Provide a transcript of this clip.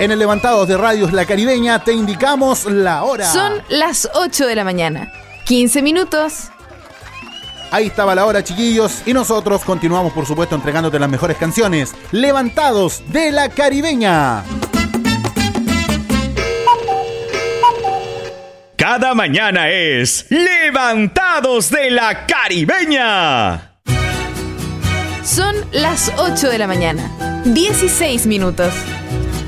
En el Levantados de Radios La Caribeña te indicamos la hora. Son las 8 de la mañana, 15 minutos. Ahí estaba la hora, chiquillos, y nosotros continuamos, por supuesto, entregándote las mejores canciones. Levantados de La Caribeña. Cada mañana es Levantados de La Caribeña. Son las 8 de la mañana, 16 minutos.